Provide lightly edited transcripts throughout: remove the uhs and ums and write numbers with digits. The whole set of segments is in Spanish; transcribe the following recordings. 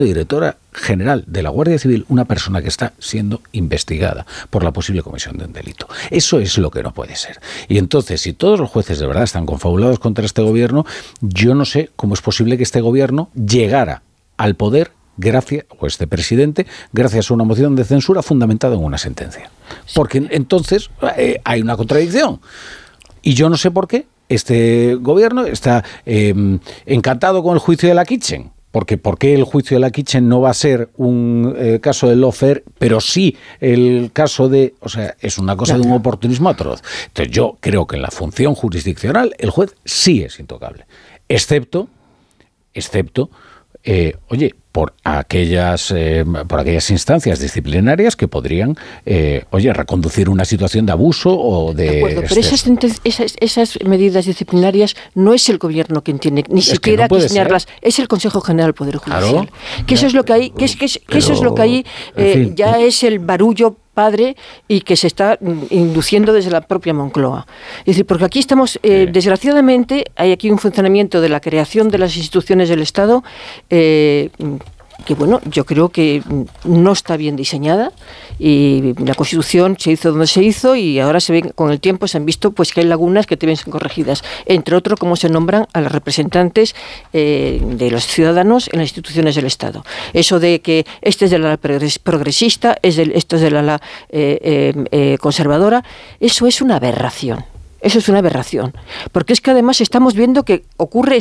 directora general de la Guardia Civil, una persona que está siendo investigada por la posible comisión de un delito. Eso es lo que no puede ser. Y entonces, si todos los jueces de verdad están confabulados contra este gobierno, yo no sé cómo es posible que este gobierno llegara al poder este presidente, gracias a una moción de censura fundamentada en una sentencia. Porque entonces hay una contradicción. Y yo no sé por qué este gobierno está encantado con el juicio de la Kitchen. Porque ¿por qué el juicio de la Kitchen no va a ser un caso de lawfare, pero sí el caso de... O sea, es una cosa de un oportunismo atroz. Entonces yo creo que en la función jurisdiccional el juez sí es intocable. Excepto por aquellas instancias disciplinarias que podrían, reconducir una situación de abuso o de... De acuerdo, pero esas medidas disciplinarias no es el gobierno quien tiene ni siquiera que diseñarlas, es el Consejo General del Poder Judicial. Claro, que eso es lo que hay, eso es lo que hay, ya es el barullo padre y que se está induciendo desde la propia Moncloa. Es decir, porque aquí estamos, desgraciadamente, hay aquí un funcionamiento de la creación de las instituciones del Estado que bueno, yo creo que no está bien diseñada y la Constitución se hizo donde se hizo y ahora se ven, con el tiempo se han visto pues que hay lagunas que deben ser corregidas, entre otros cómo se nombran a los representantes de los ciudadanos en las instituciones del Estado. Eso de que este es del ala progresista, esto es del ala conservadora, eso es una aberración. Eso es una aberración, porque es que además estamos viendo que ocurre,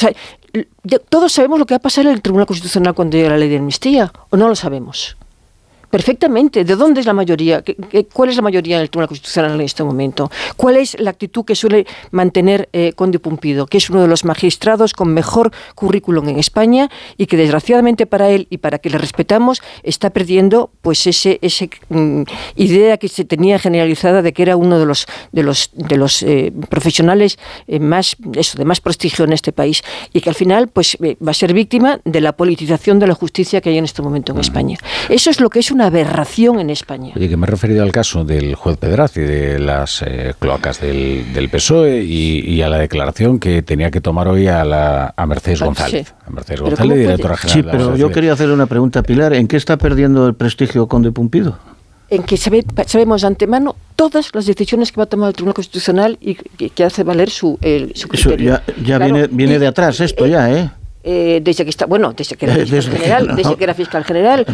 todos sabemos lo que va a pasar en el Tribunal Constitucional cuando llegue la ley de amnistía, ¿o no lo sabemos? Perfectamente. ¿De dónde es la mayoría? ¿Cuál es la mayoría del Tribunal Constitucional en este momento? ¿Cuál es la actitud que suele mantener Conde Pumpido, que es uno de los magistrados con mejor currículum en España y que desgraciadamente para él y para que le respetamos está perdiendo pues ese idea que se tenía generalizada de que era uno de los profesionales de más prestigio en este país y que al final pues va a ser víctima de la politización de la justicia que hay en este momento en España. Eso es lo que es una aberración en España. Oye, que me he referido al caso del juez Pedraz y de las cloacas del PSOE y a la declaración que tenía que tomar hoy a Mercedes González. Sí. A Mercedes González, directora general. Sí, pero yo quería hacerle una pregunta a Pilar. ¿En qué está perdiendo el prestigio Conde Pumpido? En que sabemos de antemano todas las decisiones que va a tomar el Tribunal Constitucional y que hace valer su criterio. Eso ya claro, viene de atrás esto ya, desde que está, desde que era fiscal general, desde que era fiscal general.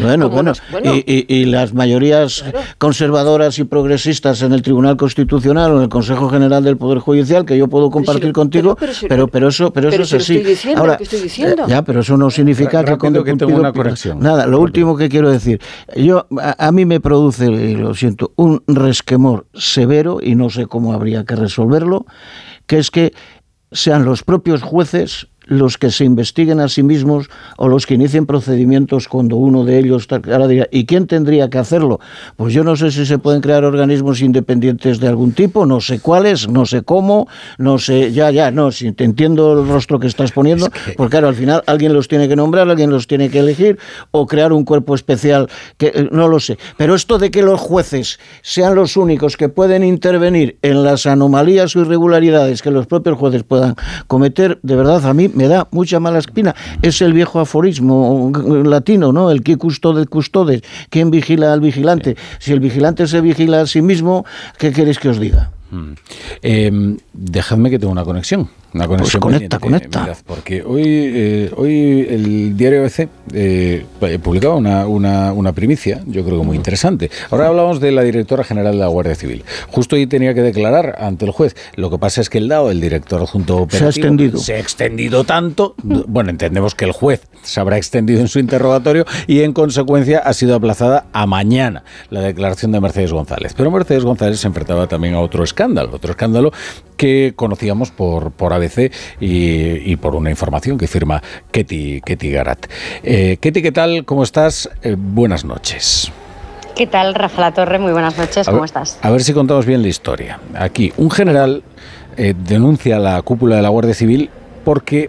Y las mayorías conservadoras y progresistas en el Tribunal Constitucional o en el Consejo General del Poder Judicial, que yo puedo compartir contigo, pero eso es así. Ahora, pero eso no significa que tengo una corrección. Nada, lo último que quiero decir, a mí me produce, y lo siento, un resquemor severo, y no sé cómo habría que resolverlo, que es que sean los propios jueces los que se investiguen a sí mismos o los que inicien procedimientos cuando uno de ellos... Ahora dirá, ¿y quién tendría que hacerlo? Pues yo no sé si se pueden crear organismos independientes de algún tipo, no sé cuáles, no sé cómo, no sé... si te entiendo el rostro que estás poniendo, porque claro, al final alguien los tiene que nombrar, alguien los tiene que elegir, o crear un cuerpo especial, que no lo sé. Pero esto de que los jueces sean los únicos que pueden intervenir en las anomalías o irregularidades que los propios jueces puedan cometer, de verdad a mí me da mucha mala espina. Es el viejo aforismo latino, ¿no? El qui custode custodes. ¿Quién vigila al vigilante? Si el vigilante se vigila a sí mismo, ¿qué queréis que os diga? Dejadme que tengo una conexión. Pues conecta. Mirad, porque hoy el diario ABC publicaba una primicia, yo creo que muy interesante. Ahora hablamos de la directora general de la Guardia Civil. Justo hoy tenía que declarar ante el juez. Lo que pasa es que el director adjunto operativo, se ha extendido tanto. Bueno, entendemos que el juez se habrá extendido en su interrogatorio y en consecuencia ha sido aplazada a mañana la declaración de Mercedes González. Pero Mercedes González se enfrentaba también a otro escándalo que conocíamos por ABC y por una información que firma Ketty Garat. Ketty, ¿qué tal? ¿Cómo estás? Buenas noches. ¿Qué tal, Rafa La Torre? Muy buenas noches, ¿cómo estás? A ver si contamos bien la historia. Aquí, un general denuncia a la cúpula de la Guardia Civil porque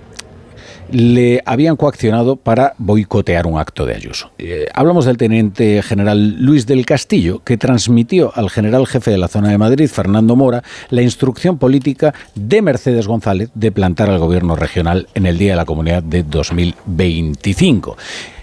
le habían coaccionado para boicotear un acto de Ayuso. Hablamos del teniente general Luis del Castillo, que transmitió al general jefe de la zona de Madrid, Fernando Mora, la instrucción política de Mercedes González de plantar al gobierno regional en el Día de la Comunidad de 2025.